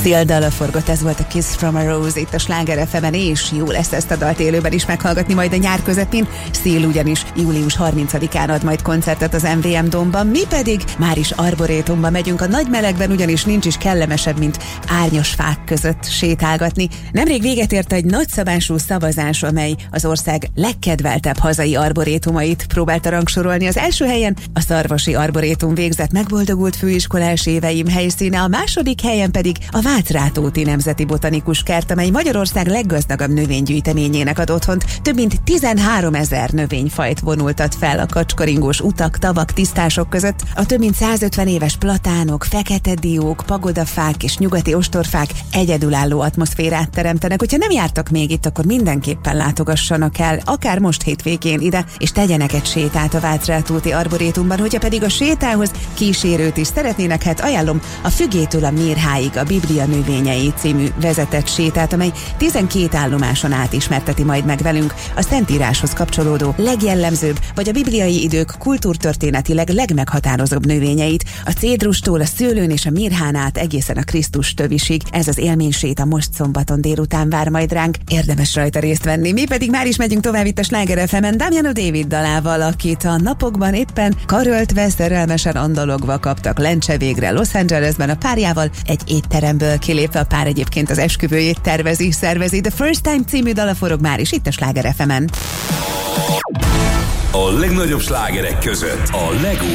Szél dala forgott, ez volt a Kiss from a Rose itt a Sláger FM-en, és jó lesz ezt a dalt élőben is meghallgatni majd a nyár közepén. Szél ugyanis július 30-án ad majd koncertet az MVM Dómban, mi pedig már is arborétumba megyünk a nagy melegben, ugyanis nincs is kellemesebb, mint árnyas fák között sétálgatni. Nemrég véget ért egy nagyszabású szavazás, amely az ország legkedveltebb hazai arborétumait próbálta rangsorolni. Az első helyen a Szarvasi Arborétum végzett megboldogult főiskolás éveim helyszíne, a második helyen pedig a Vácrátóti Nemzeti Botanikus Kert, amely Magyarország leggazdagabb növénygyűjteményének ad otthont. Több mint 13 000 növényfajt vonultat fel a kacskaringós utak, tavak, tisztások között. A több mint 150 éves platánok, fekete diók, pagodafák és nyugati ostorfák egyedülálló atmoszférát teremtenek. Hogyha nem jártak még itt, akkor mindenképpen látogassanak el, akár most hétvégén ide, és tegyenek egy sétát a Vácrátóti Arborétumban. Hogyha pedig a sétához kísérőt is szeretnének, hát ajánlom a Fügétől a Mérháig a Biblia növényei című vezetett sétát, amely 12 állomáson át ismerteti majd meg velünk a Szentíráshoz kapcsolódó legjellemzőbb, vagy a bibliai idők kultúrtörténetileg legmeghatározóbb növényeit, a cédrustól a szőlőn és a mirhán át egészen a Krisztus tövisig. Ez az élményséta most szombaton délután vár majd ránk, érdemes rajta részt venni. Mi pedig már is megyünk tovább itt a Sláger FM-en Damiano David dalával, akit a napokban éppen karöltve, szerelmesen andalogva kaptak lencse végre Los Angelesben a párjával, egy étteremből kilépve. A pár egyébként az esküvőjét szervezi. The First Time című dala forog már is itt a Sláger FM-en. A legnagyobb slágerek között a legújabb